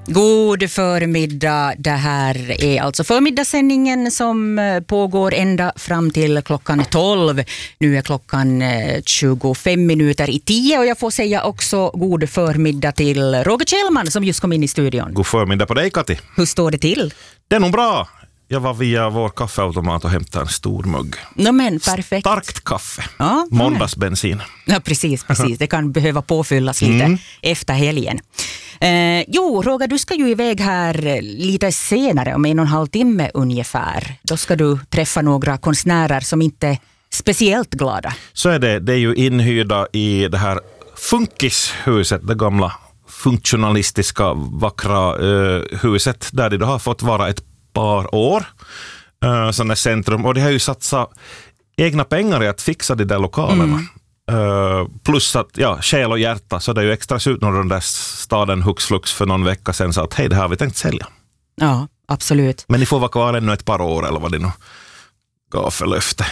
God förmiddag. Det här är alltså förmiddagssändningen som pågår ända fram till klockan 12. Nu är klockan 25 minuter i 10 och jag får säga också god förmiddag till Roger Kjellman som just kom in i studion. God förmiddag på dig, Kati. Hur står det till? Det är nog bra. Jag var via vår kaffeautomat och hämtade en stor mugg. No, men perfekt. Starkt kaffe. Ja, måndagsbensin. Ja, precis. Det kan behöva påfyllas lite efter helgen. Roger, du ska ju iväg här lite senare, om 1,5 timme ungefär. Då ska du träffa några konstnärer som inte är speciellt glada. Så är det. Det är ju inhyrda i det här funkishuset, det gamla funktionalistiska, vackra huset, där det har fått vara ett par år. Sådana centrum. Och det har ju satsat egna pengar i att fixa de där lokalerna. Plus att, själ och hjärta, så det är ju extra ut när den där staden hux flux för någon vecka sedan sa att hej, det här har vi tänkt sälja. Ja, absolut. Men ni får vara kvar ännu ett par år, eller vad det nu gav för löfte.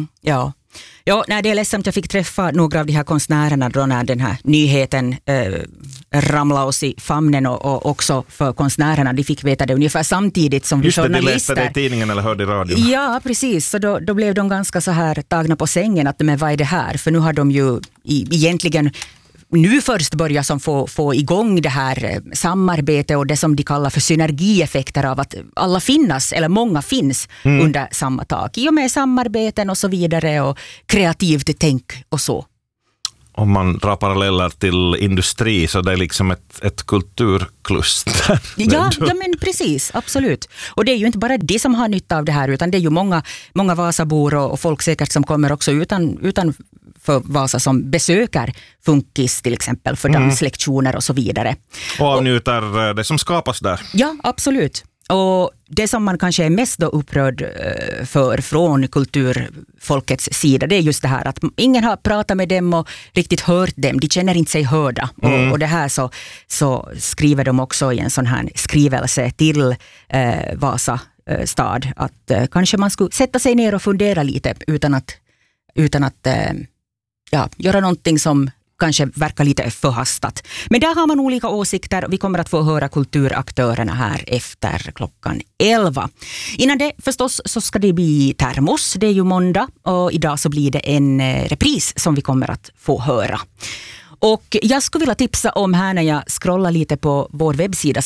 Ja, det är ledsamt att jag fick träffa några av de här konstnärerna då när den här nyheten ramlade oss i famnen och också för konstnärerna. De fick veta det ungefär samtidigt som vi journalister. Just det, de läste det i tidningen eller hörde i radion. Ja, precis. Så då blev de ganska så här tagna på sängen att men vad är det här? För nu har de ju egentligen nu först börja som få igång det här samarbete och det som de kallar för synergieffekter av att alla finnas, eller många finns under samma tak. I och med samarbeten och så vidare och kreativt tänk och så. Om man drar paralleller till industri så det är liksom ett kulturkluster. Ja, men precis, absolut. Och det är ju inte bara de som har nytta av det här utan det är ju många Vasabor och folk säkert som kommer också utan för Vasa som besöker Funkis till exempel för danslektioner och så vidare. Och avnjuter det som skapas där. Ja, absolut. Och det som man kanske är mest då upprörd för från kulturfolkets sida, det är just det här att ingen har pratat med dem och riktigt hört dem. De känner inte sig hörda. Och det här så skriver de också i en sån här skrivelse till Vasa stad att kanske man skulle sätta sig ner och fundera lite utan att göra någonting som kanske verkar lite förhastat. Men där har man olika åsikter. Vi kommer att få höra kulturaktörerna här efter klockan 11. Innan det förstås så ska det bli termos. Det är ju måndag och idag så blir det en repris som vi kommer att få höra. Och jag skulle vilja tipsa om här när jag scrollar lite på vår webbsida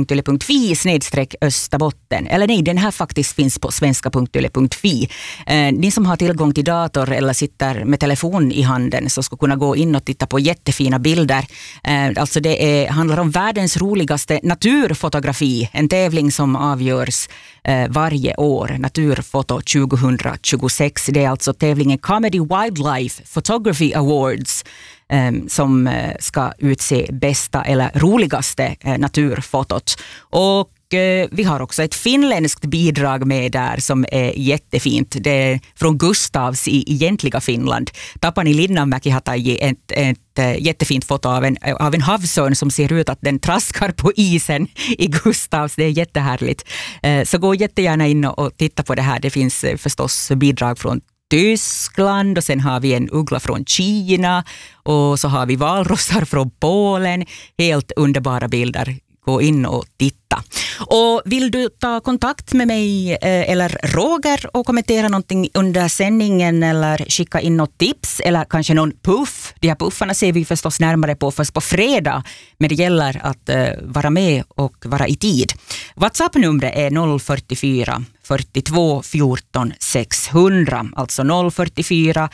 svenska.yle.fi/Österbotten. Eller nej, den här faktiskt finns på svenska.yle.fi. Ni som har tillgång till dator eller sitter med telefon i handen så ska kunna gå in och titta på jättefina bilder. Alltså det handlar om världens roligaste naturfotografi. En tävling som avgörs varje år. Naturfoto 2026. Det är alltså tävlingen Comedy Wildlife Photography Awards som ska utse bästa eller roligaste naturfotot. Och vi har också ett finländskt bidrag med där som är jättefint. Det är från Gustavs i egentliga Finland. Tapani Linnanmäki har tagit ett jättefint foto av en havsörn som ser ut att den traskar på isen i Gustavs. Det är jättehärligt. Så gå jättegärna in och titta på det här. Det finns förstås bidrag från Tyskland och sen har vi en uggla från Kina och så har vi valrossar från Polen. Helt underbara bilder. Gå in och titta. Och vill du ta kontakt med mig eller Roger och kommentera någonting under sändningen eller skicka in något tips eller kanske någon puff. De här puffarna ser vi förstås närmare på först på fredag, men det gäller att vara med och vara i tid. WhatsApp-numret är 044 42 14 600, alltså 044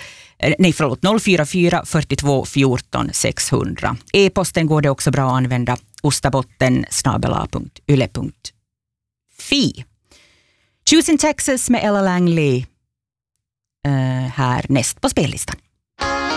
044 42 14 600. E-posten går det också bra att använda ostabotten@yle.fi. Choosing Texas med Ella Langley här näst på spellistan.